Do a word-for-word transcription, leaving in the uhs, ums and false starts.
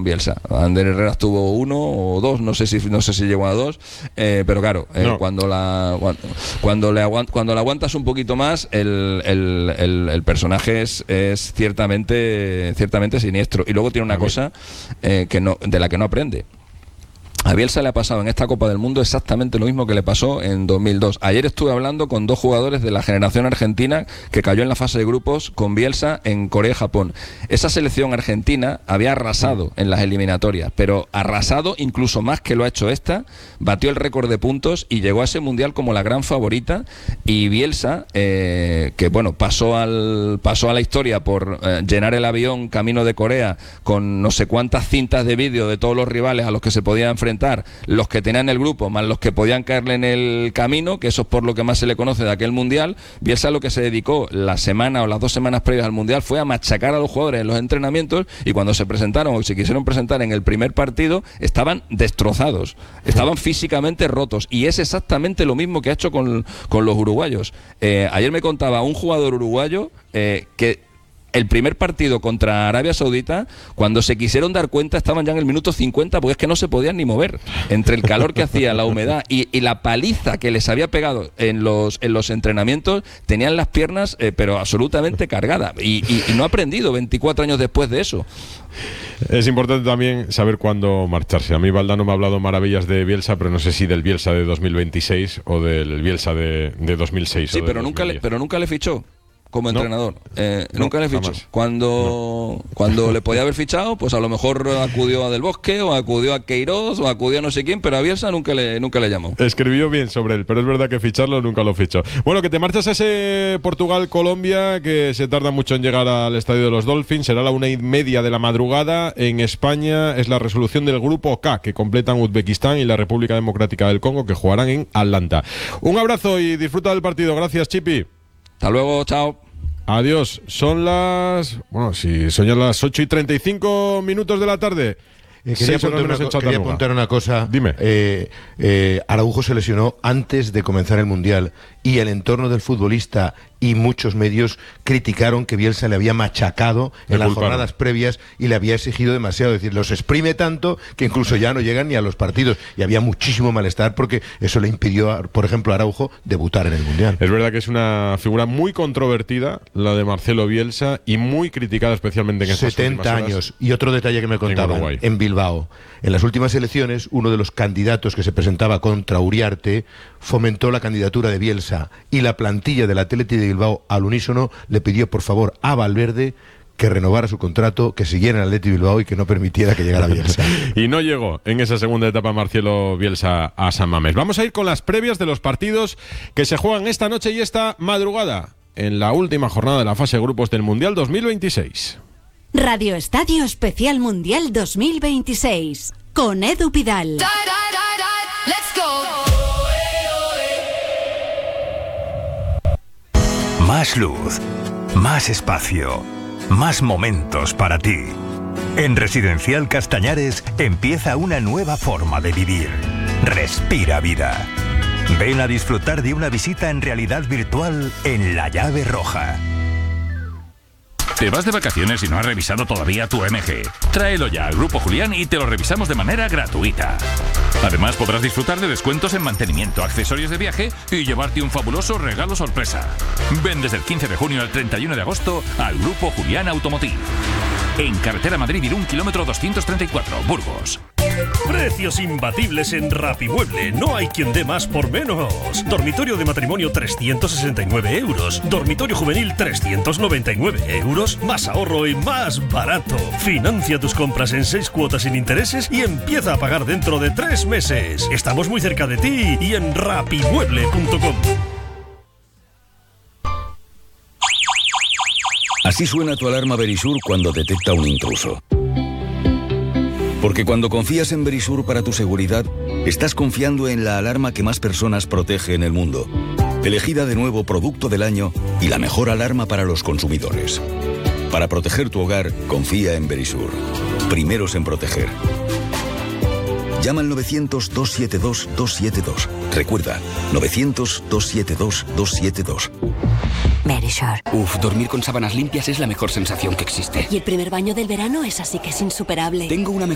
Bielsa. Ander Herrera tuvo uno o dos, no sé si no sé si llegó a dos, eh, pero claro, eh, no. cuando la cuando, cuando le aguant, cuando le aguantas un poquito más, el, el, el, el personaje es, es ciertamente ciertamente siniestro. Y luego tiene una cosa eh, que no de la que no aprende. A Bielsa le ha pasado en esta Copa del Mundo exactamente lo mismo que le pasó en dos mil dos. Ayer estuve hablando con dos jugadores de la generación argentina que cayó en la fase de grupos con Bielsa en Corea y Japón. Esa selección argentina había arrasado en las eliminatorias, pero arrasado incluso más que lo ha hecho esta, batió el récord de puntos y llegó a ese mundial como la gran favorita. Y Bielsa, eh, que bueno, pasó al pasó a la historia por eh, llenar el avión camino de Corea con no sé cuántas cintas de vídeo de todos los rivales a los que se podía enfrentar, los que tenían el grupo más los que podían caerle en el camino, que eso es por lo que más se le conoce de aquel mundial. Bielsa lo que se dedicó la semana o las dos semanas previas al mundial fue a machacar a los jugadores en los entrenamientos, y cuando se presentaron o se quisieron presentar en el primer partido estaban destrozados, estaban físicamente rotos, y es exactamente lo mismo que ha hecho con, con los uruguayos. Eh, ayer me contaba un jugador uruguayo eh, que el primer partido contra Arabia Saudita, cuando se quisieron dar cuenta, estaban ya en el minuto cincuenta, porque es que no se podían ni mover. Entre el calor que hacía, la humedad y, y la paliza que les había pegado en los, en los entrenamientos, tenían las piernas, eh, pero absolutamente cargadas. Y, y, y no ha aprendido veinticuatro años después de eso. Es importante también saber cuándo marcharse. A mí Valdano me ha hablado maravillas de Bielsa, pero no sé si del Bielsa de dos mil veintiséis o del Bielsa de, de dos mil seis. Sí, o de pero nunca, le, pero nunca le fichó como no, entrenador. Eh, no, nunca le fichó. Jamás. Cuando, no. cuando le podía haber fichado, pues a lo mejor acudió a Del Bosque, o acudió a Queiroz, o acudió a no sé quién, pero a Bielsa nunca le, nunca le llamó. Escribió bien sobre él, pero es verdad que ficharlo nunca lo fichó. Bueno, que te marchas a ese Portugal-Colombia, que se tarda mucho en llegar al estadio de los Dolphins. Será la una y media de la madrugada. En España es la resolución del grupo K, que completan Uzbekistán y la República Democrática del Congo, que jugarán en Atlanta. Un abrazo y disfruta del partido. Gracias, Chipi. Hasta luego, chao. Adiós. Son las... Bueno, si son ya las ocho y treinta y cinco minutos de la tarde. Eh, quería apuntar una, quería apuntar una cosa. Dime. Eh, eh, Araujo se lesionó antes de comenzar el Mundial, y el entorno del futbolista y muchos medios criticaron que Bielsa le había machacado en las jornadas previas y le había exigido demasiado. Es decir, los exprime tanto que incluso ya no llegan ni a los partidos, y había muchísimo malestar porque eso le impidió, por ejemplo, a Araujo debutar en el Mundial. Es verdad que es una figura muy controvertida, la de Marcelo Bielsa, y muy criticada especialmente en estas setenta años. Y otro detalle que me contaban en, en Bilbao. En las últimas elecciones, uno de los candidatos que se presentaba contra Uriarte fomentó la candidatura de Bielsa, y la plantilla del Athletic de Bilbao al unísono le pidió por favor a Valverde que renovara su contrato, que siguiera en el Athletic Bilbao y que no permitiera que llegara Bielsa. Y no llegó en esa segunda etapa Marcelo Bielsa a San Mamés. Vamos a ir con las previas de los partidos que se juegan esta noche y esta madrugada en la última jornada de la fase de grupos del Mundial dos mil veintiséis. Radio Estadio Especial Mundial dos mil veintiséis con Edu Pidal. Más luz, más espacio, más momentos para ti. En Residencial Castañares empieza una nueva forma de vivir. Respira vida. Ven a disfrutar de una visita en realidad virtual en La Llave Roja. ¿Te vas de vacaciones y no has revisado todavía tu M G? Tráelo ya al Grupo Julián y te lo revisamos de manera gratuita. Además, podrás disfrutar de descuentos en mantenimiento, accesorios de viaje y llevarte un fabuloso regalo sorpresa. Ven desde el quince de junio al treinta y uno de agosto al Grupo Julián Automotive. En carretera Madrid-Irún, kilómetro doscientos treinta y cuatro, Burgos. Precios imbatibles en Rapimueble. No hay quien dé más por menos. Dormitorio de matrimonio trescientos sesenta y nueve euros. Dormitorio juvenil trescientos noventa y nueve euros. Más ahorro y más barato. Financia tus compras en seis cuotas sin intereses y empieza a pagar dentro de tres meses. Estamos muy cerca de ti y en rapimueble punto com. Así suena tu alarma Verisur cuando detecta un intruso. Porque cuando confías en Verisur para tu seguridad, estás confiando en la alarma que más personas protege en el mundo. Elegida de nuevo Producto del Año y la mejor alarma para los consumidores. Para proteger tu hogar, confía en Verisur. Primeros en proteger. Llama al novecientos, dos siete dos, dos siete dos. Recuerda, novecientos, dos siete dos, dos siete dos. Verisur. Uf, dormir con sábanas limpias es la mejor sensación que existe. Y el primer baño del verano es así que es insuperable. Tengo una